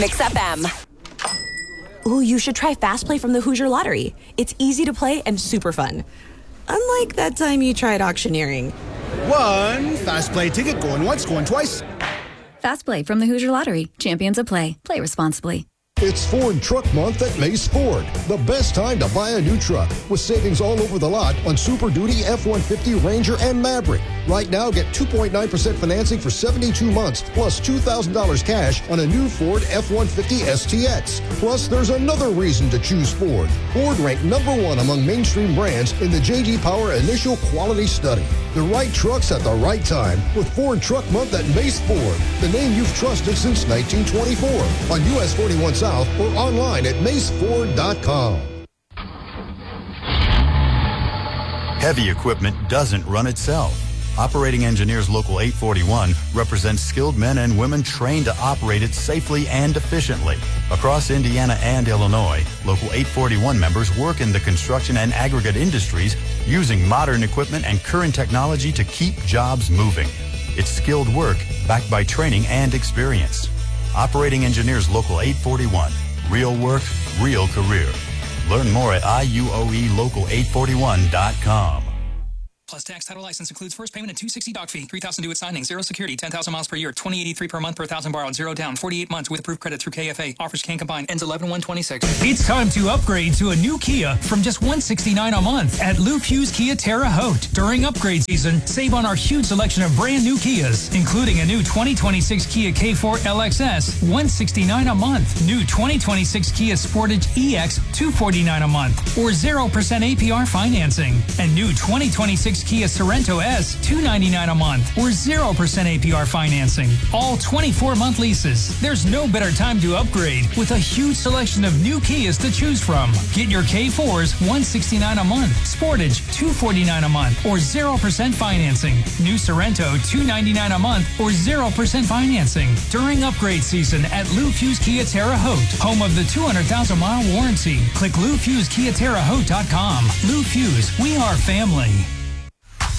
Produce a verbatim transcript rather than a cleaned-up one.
Mix F M. Ooh, you should try Fast Play from the Hoosier Lottery. It's easy to play and super fun. Unlike that time you tried auctioneering. One Fast Play ticket going once, going twice. Fast Play from the Hoosier Lottery. Champions of play. Play responsibly. It's Ford Truck Month at Mace Ford. The best time to buy a new truck with savings all over the lot on Super Duty F one fifty Ranger and Maverick. Right now, get two point nine percent financing for seventy-two months plus two thousand dollars cash on a new Ford F one fifty S T X. Plus, there's another reason to choose Ford. Ford ranked number one among mainstream brands in the J D Power Initial Quality Study. The right trucks at the right time with Ford Truck Month at Mace Ford, the name you've trusted since nineteen twenty-four. On U S forty-one South or online at mace ford dot com. Heavy equipment doesn't run itself. Operating Engineers Local eight forty-one represents skilled men and women trained to operate it safely and efficiently. Across Indiana and Illinois, Local eight forty-one members work in the construction and aggregate industries using modern equipment and current technology to keep jobs moving. It's skilled work backed by training and experience. Operating Engineers Local eight forty-one. Real work, real career. Learn more at I U O E local eight forty-one dot com. Plus tax, title, license includes first payment and two hundred sixty dollars doc fee, three thousand due at signing, zero security, ten thousand miles per year, twenty eighty-three per month per thousand borrowed, zero down, forty-eight months with approved credit through K F A. Offers can combine, ends eleven one twenty-six. It's time to upgrade to a new Kia from just one hundred sixty-nine dollars a month at Lou Fusz Kia Terre Haute. During upgrade season, save on our huge selection of brand new Kias, including a new twenty twenty-six Kia K four L X S, one hundred sixty-nine dollars a month. New twenty twenty-six Kia Sportage E X, two hundred forty-nine dollars a month, or zero percent A P R financing. And new twenty twenty-six Kia Sorento S, two hundred ninety-nine dollars a month, or zero percent A P R financing. All twenty-four month leases. There's no better time to upgrade with a huge selection of new Kias to choose from. Get your K fours, one hundred sixty-nine dollars a month, Sportage, two hundred forty-nine dollars a month, or zero percent financing. New Sorento, two hundred ninety-nine dollars a month, or zero percent financing. During upgrade season at Lou Fusz Kia Terre Haute, home of the two hundred thousand mile warranty. Click lou fusz kia terre haute dot com. Lou Fusz, we are family.